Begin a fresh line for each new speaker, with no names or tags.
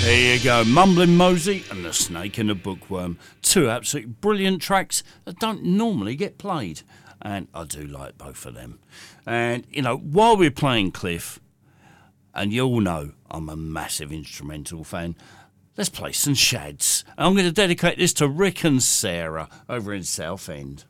There you go, Mumbling Mosey and The Snake and the Bookworm. Two absolutely brilliant tracks that don't normally get played. And I do like both of them. And, you know, while we're playing Cliff, and you all know I'm a massive instrumental fan, let's play some Shads. And I'm going to dedicate this to Rick and Sarah over in Southend.